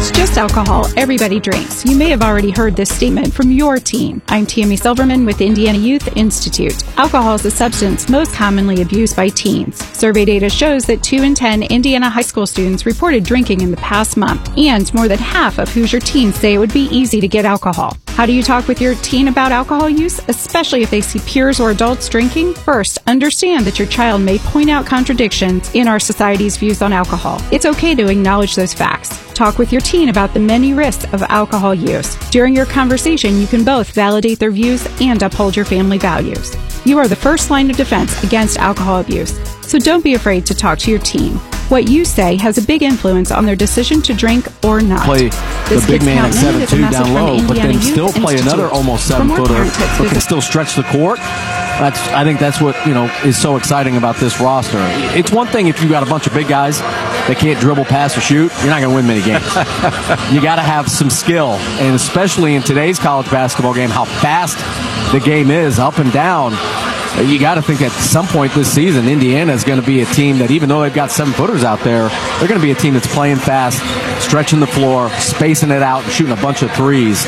It's just alcohol. Everybody drinks. You may have already heard this statement from your teen. I'm Tammy Silverman with Indiana Youth Institute. Alcohol is a substance most commonly abused by teens. Survey data shows that 2 in 10 Indiana high school students reported drinking in the past month, and more than half of Hoosier teens say it would be easy to get alcohol. How do you talk with your teen about alcohol use, especially if they see peers or adults drinking? First, understand that your child may point out contradictions in our society's views on alcohol. It's okay to acknowledge those facts. Talk with your teen about the many risks of alcohol use. During your conversation, you can both validate their views and uphold your family values. You are the first line of defense against alcohol abuse, so don't be afraid to talk to your teen. What you say has a big influence on their decision to drink or not. Play the big man at 7'2" down low, but then still play another almost 7-footer, but can still stretch the court. I think that's what is so exciting about this roster. It's one thing if you got a bunch of big guys that can't dribble, pass, or shoot. You're not going to win many games. You got to have some skill, and especially in today's college basketball game, how fast the game is, up and down. You got to think at some point this season, Indiana is going to be a team that, even though they've got 7-footers out there, they're going to be a team that's playing fast, stretching the floor, spacing it out, and shooting a bunch of threes.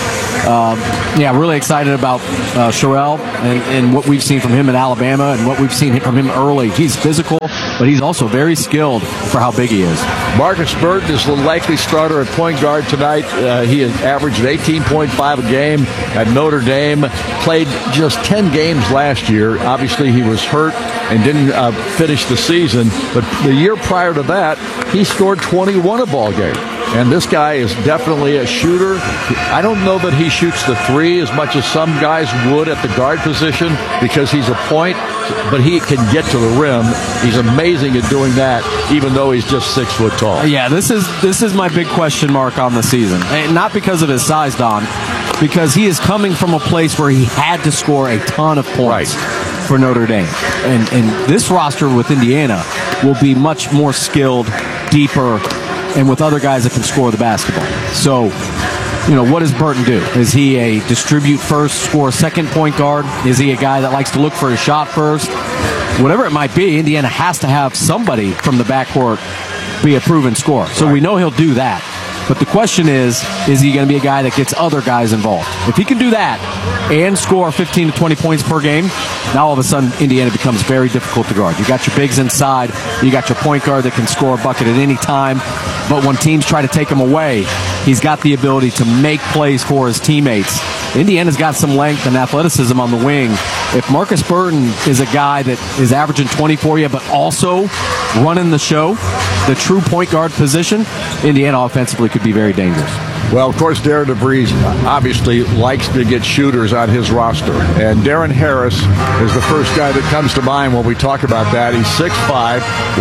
Really excited about Sherrell and what we've seen from him at Alabama and what we've seen from him early. He's physical, but he's also very skilled for how big he is. Marcus Burton is the likely starter at point guard tonight. He has averaged 18.5 a game at Notre Dame, played just 10 games last year. Obviously, he was hurt and didn't finish the season, but the year prior to that, he scored 21 a ball game. And this guy is definitely a shooter. I don't know that he shoots the three as much as some guys would at the guard position because he's a point, but he can get to the rim. He's amazing at doing that, even though he's just 6 foot tall. Yeah, this is my big question mark on the season. And not because of his size, Don, because he is coming from a place where he had to score a ton of points. Right. For Notre Dame. And this roster with Indiana will be much more skilled, deeper, and with other guys that can score the basketball. So, what does Burton do? Is he a distribute first, score second point guard? Is he a guy that likes to look for a shot first? Whatever it might be, Indiana has to have somebody from the backcourt be a proven scorer. So we know he'll do that. But the question is he going to be a guy that gets other guys involved? If he can do that and score 15 to 20 points per game, now all of a sudden Indiana becomes very difficult to guard. You got your bigs inside, you got your point guard that can score a bucket at any time, but when teams try to take him away, he's got the ability to make plays for his teammates. Indiana's got some length and athleticism on the wing. If Marcus Burton is a guy that is averaging 20 for you, but also running the show, the true point guard position, Indiana offensively could be very dangerous. Well, of course, Darren DeVries obviously likes to get shooters on his roster. And Darren Harris is the first guy that comes to mind when we talk about that. He's 6'5",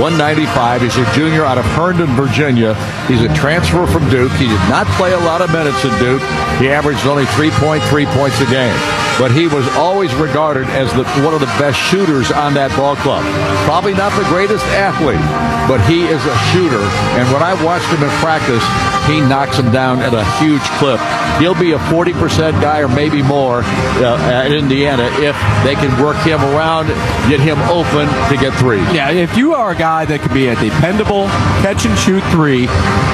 195. He's a junior out of Herndon, Virginia. He's a transfer from Duke. He did not play a lot of minutes at Duke. He averaged only 3.3 points a game. But he was always regarded as one of the best shooters on that ball club. Probably not the greatest athlete, but he is a shooter. And when I watched him in practice, he knocks him down at a huge clip. He'll be a 40% guy or maybe more at Indiana if they can work him around, get him open to get threes. Yeah, if you are a guy that could be a dependable catch-and-shoot three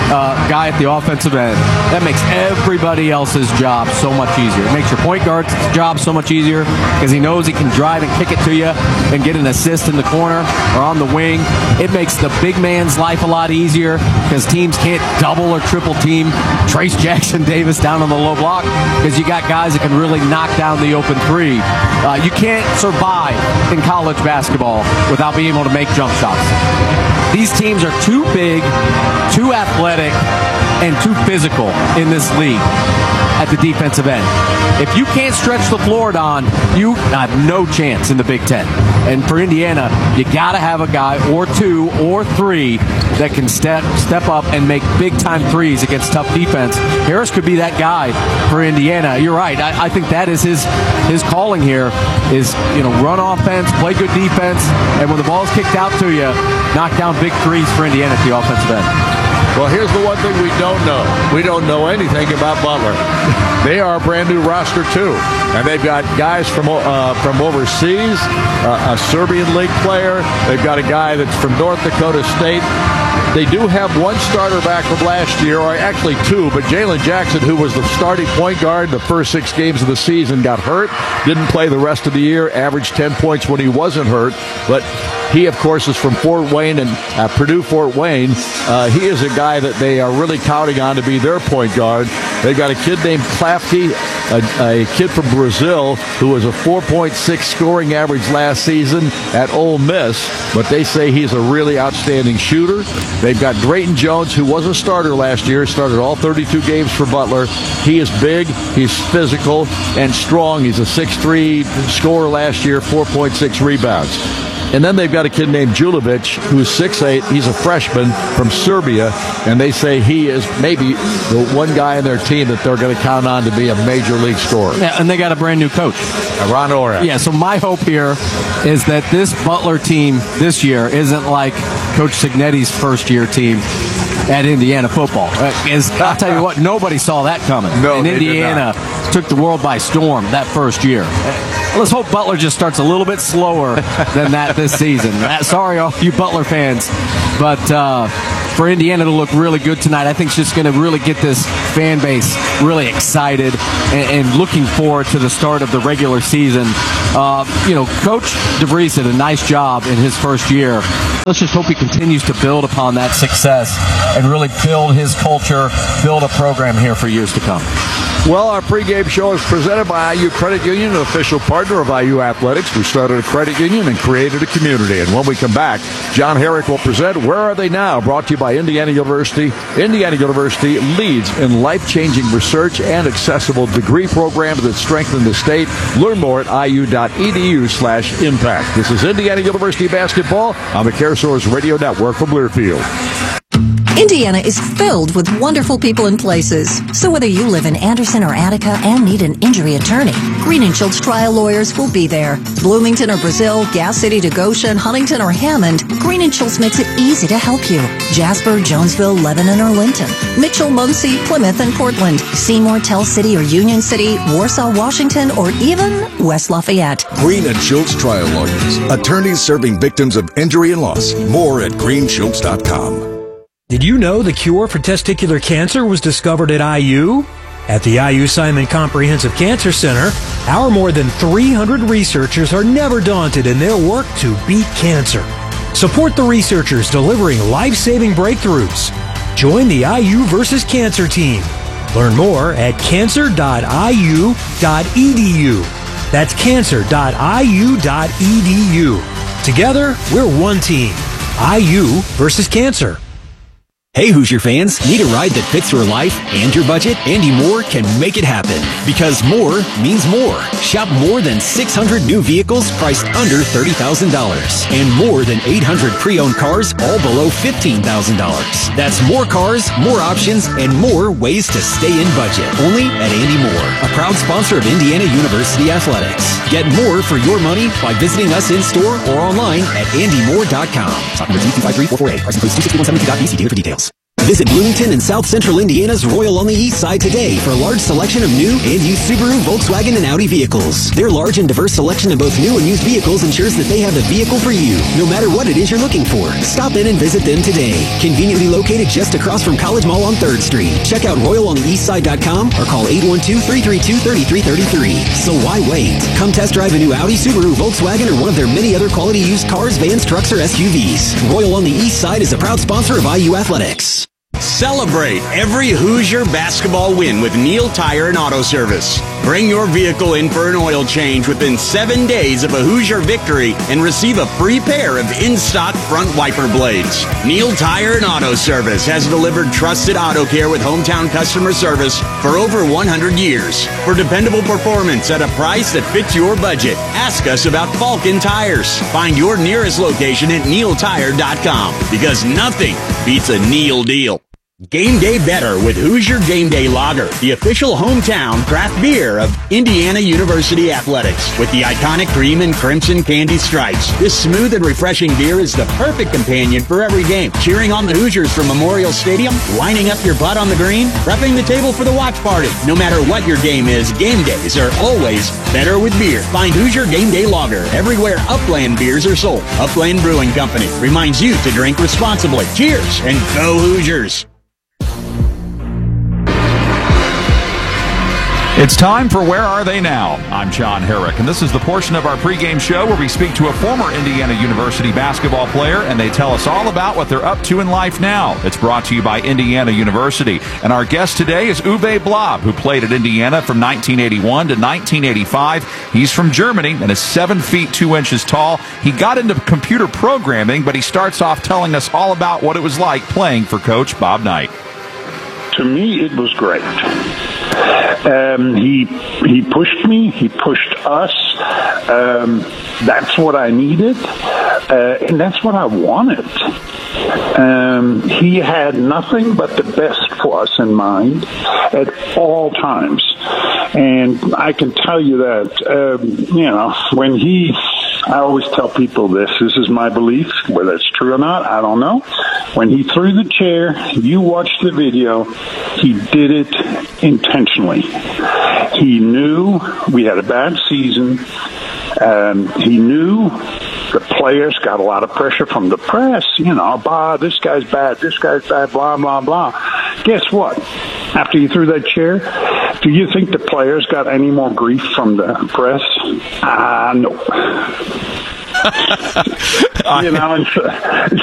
guy at the offensive end, that makes everybody else's job so much easier. It makes your point guard's job so much easier because he knows he can drive and kick it to you and get an assist in the corner or on the wing. It makes the big man's life a lot easier because teams can't double or triple team Trace Jackson Davis down on the low block because you got guys that can really knock down the open three. You can't survive in college basketball without being able to make jump shots. These teams are too big, too athletic, and too physical in this league at the defensive end. If you can't stretch the floor, Don, you have no chance in the Big Ten. And for Indiana, you got to have a guy or two or three that can step up and make big-time threes against tough defense. Harris could be that guy for Indiana. You're right. I think that is his calling here is, run offense, play good defense, and when the ball's kicked out to you, knock down big threes for Indiana at the offensive end. Well, here's the one thing we don't know. We don't know anything about Butler. They are a brand-new roster, too. And they've got guys from overseas, a Serbian league player. They've got a guy that's from North Dakota State. They do have one starter back from last year, or actually two, but Jalen Jackson, who was the starting point guard the first 6 games of the season, got hurt, didn't play the rest of the year, averaged 10 points when he wasn't hurt, but he, of course, is from Fort Wayne and Purdue-Fort Wayne. He is a guy that they are really counting on to be their point guard. They've got a kid named Clafty, a kid from Brazil who was a 4.6 scoring average last season at Ole Miss, but they say he's a really outstanding shooter. They've got Drayton Jones, who was a starter last year, started all 32 games for Butler. He is big, he's physical, and strong. He's a 6'3 scorer last year, 4.6 rebounds. And then they've got a kid named Julovic, who's 6'8". He's a freshman from Serbia, and they say he is maybe the one guy in their team that they're going to count on to be a major league scorer. Yeah, and they got a brand new coach, Ron Orek. Yeah, so my hope here is that this Butler team this year isn't like Coach Cignetti's first-year team at Indiana football. I'll tell you what, nobody saw that coming. No, and Indiana took the world by storm that first year. Let's hope Butler just starts a little bit slower than that this season. Sorry, all you Butler fans, but for Indiana to look really good tonight, I think it's just going to really get this fan base really excited and looking forward to the start of the regular season. Coach DeVries did a nice job in his first year. Let's just hope he continues to build upon that success and really build his culture, build a program here for years to come. Well, our pregame show is presented by IU Credit Union, an official partner of IU Athletics. We started a credit union and created a community. And when we come back, John Herrick will present Where Are They Now?, brought to you by Indiana University. Indiana University leads in life-changing research and accessible degree programs that strengthen the state. Learn more at iu.edu/impact. This is Indiana University basketball on the CareSource Radio Network from Learfield. Indiana is filled with wonderful people and places. So whether you live in Anderson or Attica and need an injury attorney, Green & Schultz Trial Lawyers will be there. Bloomington or Brazil, Gas City to Goshen, Huntington or Hammond, Green & Schultz makes it easy to help you. Jasper, Jonesville, Lebanon or Linton, Mitchell, Muncie, Plymouth and Portland, Seymour, Tell City or Union City, Warsaw, Washington, or even West Lafayette. Green & Schultz Trial Lawyers, attorneys serving victims of injury and loss. More at greenschultz.com. Did you know the cure for testicular cancer was discovered at IU? At the IU Simon Comprehensive Cancer Center, our more than 300 researchers are never daunted in their work to beat cancer. Support the researchers delivering life-saving breakthroughs. Join the IU versus Cancer team. Learn more at cancer.iu.edu. That's cancer.iu.edu. Together, we're one team. IU versus Cancer. Hey Hoosier fans, need a ride that fits your life and your budget? Andy Moore can make it happen. Because more means more. Shop more than 600 new vehicles priced under $30,000. And more than 800 pre-owned cars all below $15,000. That's more cars, more options, and more ways to stay in budget. Only at Andy Moore, a proud sponsor of Indiana University Athletics. Get more for your money by visiting us in-store or online at andymore.com. Stock number G25344A. Price includes 26172.BC. Dealer for details. Visit Bloomington and South Central Indiana's Royal on the East Side today for a large selection of new and used Subaru, Volkswagen, and Audi vehicles. Their large and diverse selection of both new and used vehicles ensures that they have the vehicle for you, no matter what it is you're looking for. Stop in and visit them today. Conveniently located just across from College Mall on 3rd Street. Check out RoyalOnTheEastSide.com or call 812-332-3333. So why wait? Come test drive a new Audi, Subaru, Volkswagen, or one of their many other quality used cars, vans, trucks, or SUVs. Royal on the East Side is a proud sponsor of IU Athletics. Celebrate every Hoosier basketball win with Neil Tire and Auto Service. Bring your vehicle in for an oil change within 7 days of a Hoosier victory and receive a free pair of in-stock front wiper blades. Neil Tire and Auto Service has delivered trusted auto care with hometown customer service for over 100 years. For dependable performance at a price that fits your budget, ask us about Falcon Tires. Find your nearest location at neiltire.com because nothing beats a Neil deal. Game day better with Hoosier Game Day Lager, the official hometown craft beer of Indiana University Athletics. With the iconic green and crimson candy stripes, this smooth and refreshing beer is the perfect companion for every game. Cheering on the Hoosiers from Memorial Stadium, lining up your butt on the green, prepping the table for the watch party. No matter what your game is, game days are always better with beer. Find Hoosier Game Day Lager everywhere Upland beers are sold. Upland Brewing Company reminds you to drink responsibly. Cheers and go Hoosiers! It's time for Where Are They Now? I'm John Herrick, and this is the portion of our pregame show where we speak to a former Indiana University basketball player, and they tell us all about what they're up to in life now. It's brought to you by Indiana University. And our guest today is Uwe Blab, who played at Indiana from 1981 to 1985. He's from Germany and is 7 feet 2 inches tall. He got into computer programming, but he starts off telling us all about what it was like playing for Coach Bob Knight. To me, it was great. He pushed me. He pushed us. That's what I needed, and that's what I wanted. He had nothing but the best for us in mind at all times, and I can tell you that. When I always tell people this is my belief. Whether it's true or not, I don't know. When he threw the chair, you watched the video, he did it intentionally. He knew we had a bad season. He knew the players got a lot of pressure from the press. This guy's bad, blah, blah, blah. Guess what? After you threw that chair, do you think the players got any more grief from the press? No.